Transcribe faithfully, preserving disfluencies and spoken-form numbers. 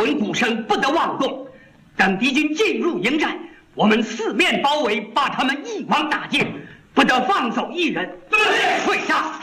闻鼓声，不得妄动。等敌军进入营寨，我们四面包围，把他们一网打尽，不得放走一人。对，退下。